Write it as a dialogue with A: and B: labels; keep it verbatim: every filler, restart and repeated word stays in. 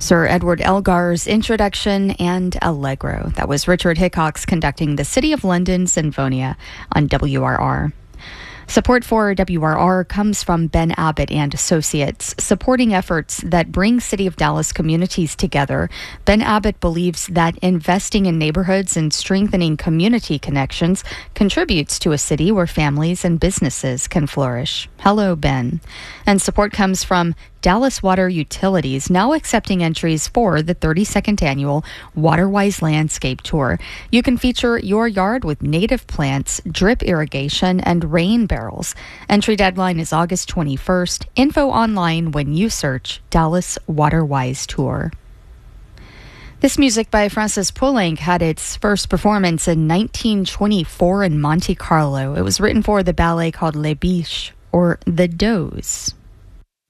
A: Sir Edward Elgar's introduction and Allegro. That was Richard Hickox conducting the City of London Sinfonia on W R R. Support for W R R comes from Ben Abbott and Associates, supporting efforts that bring City of Dallas communities together. Ben Abbott believes that investing in neighborhoods and strengthening community connections contributes to a city where families and businesses can flourish. Hello, Ben. And support comes from Dallas Water Utilities, now accepting entries for the thirty-second annual Waterwise Landscape Tour. You can feature your yard with native plants, drip irrigation, and rain barrels. Entry deadline is August twenty-first. Info online when you search Dallas Waterwise Tour. This music by Francis Poulenc had its first performance in nineteen twenty-four in Monte Carlo. It was written for the ballet called Les Biches, or The Does.